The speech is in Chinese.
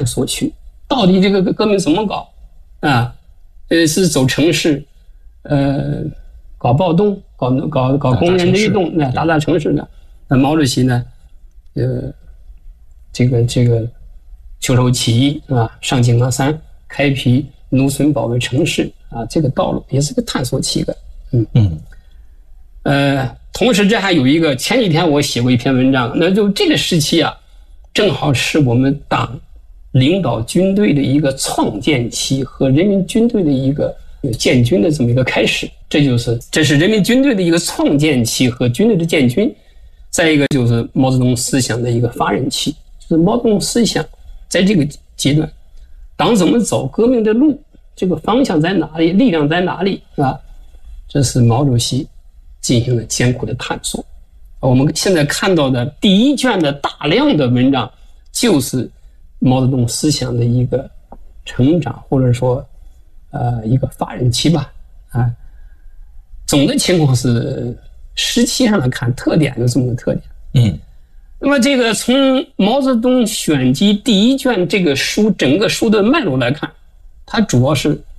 探索去，到底这个革命怎么搞啊？是走城市，搞暴动，搞工人的运动，打城市的。那毛主席呢，这个秋收起义啊，上井冈山，开辟农村保卫城市啊，这个道路也是个探索期的。同时这还有一个，前几天我写过一篇文章，那就这个时期啊，正好是我们党领导军队的一个创建期和人民军队的一个建军的这么一个开始，这是人民军队的一个创建期和军队的建军。再一个就是毛泽东思想的一个发轫期，就是毛泽东思想在这个阶段，党怎么走，革命的路，这个方向在哪里，力量在哪里啊？这是毛主席进行了艰苦的探索。我们现在看到的第一卷的大量的文章，就是毛泽东思想的一个成长，或者说一个发轫期吧。总的情况是时期上来看，特点有这么个特点。那么这个从毛泽东选集第一卷这个书整个书的脉络来看，它主要是